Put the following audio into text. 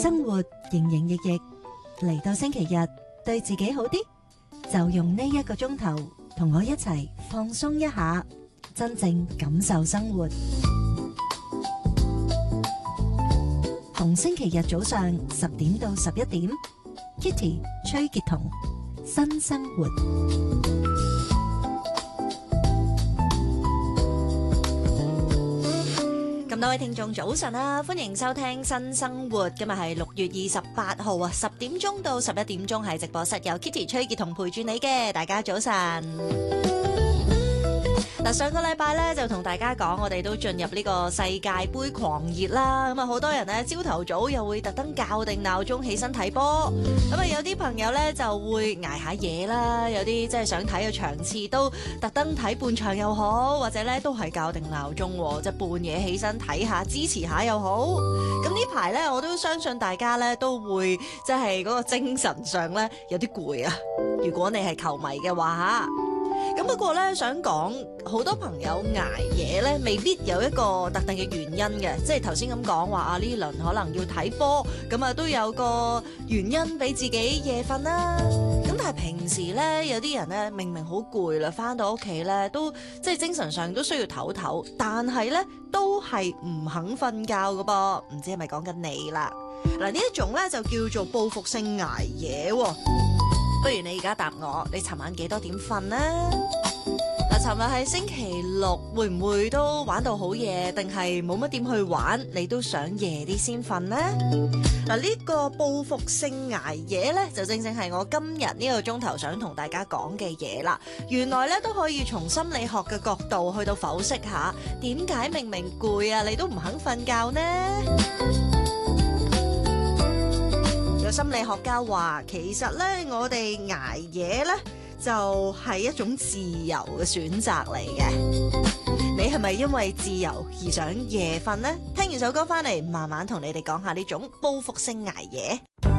生活營營役役，嚟到星期日對自己好啲，就用呢1個鐘頭同我一齊放鬆一下，真正感受生活。逢星期日早上10點到11點，Kitty 崔潔彤新生活。咁多位聽眾早晨啦，歡迎收聽新生活。今日係6月28號啊，10點鐘到11點鐘係直播室，有 Kitty 崔潔彤陪住你嘅，大家早晨。嗱，上個禮拜咧就同大家講，我哋都進入呢個世界盃狂熱啦。咁啊，好多人咧朝頭早又會特登校定鬧鐘起身睇波。咁啊，有啲朋友咧就會捱下夜啦，有啲即係想睇個場次都特登睇半場又好，或者咧都係校定鬧鐘，即係半夜起身睇下支持下又好。咁呢排咧我都相信大家咧都會即係嗰個精神上咧有啲攰啊。如果你係球迷嘅話嚇。咁不過咧，想講好多朋友捱夜咧，未必有一個特定嘅原因嘅，即係頭先咁講話啊，呢輪可能要睇波，咁啊都有個原因俾自己夜瞓啦。咁但係平時咧，有啲人咧明明好攰啦，翻到屋企咧都即係精神上都需要唞唞，但係咧都係唔肯瞓覺㗎噃，唔知係咪講緊你啦？嗱，呢一種咧就叫做報復性捱夜喎。不如你而家答我，你尋晚幾多點瞓呢？嗱，尋日係星期六，會唔會都玩到好夜，定係冇乜點去玩，你都想夜啲先瞓呢？嗱，呢個報復性捱夜呢，就正正係我今日呢個鐘頭想同大家講嘅嘢啦。原來呢都可以從心理學嘅角度去到剖析下，點解明明攰啊，你都唔肯瞓覺呢？有心理學家話，其實咧我哋捱夜咧就係一種自由嘅選擇嚟嘅。你係咪因為自由而想夜瞓呢？聽完首歌翻嚟，慢慢同你哋講下呢種報復性捱夜。